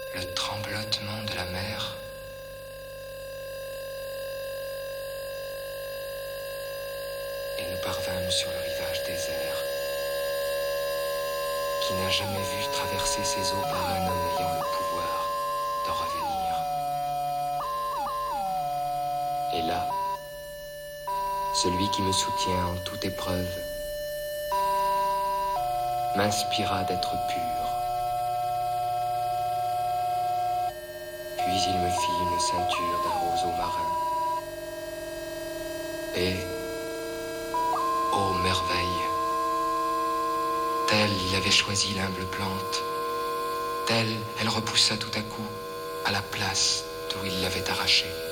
le tremblotement de la mer. Et nous parvînmes sur le rivage désert, qui n'a jamais vu traverser ses eaux par un homme ayant le pouvoir de revenir. Et là, celui qui me soutient en toute épreuve m'inspira d'être pur. Puis il me fit une ceinture d'un roseau marin. Et, ô merveille, telle il avait choisi l'humble plante, telle elle repoussa tout à coup à la place d'où il l'avait arrachée.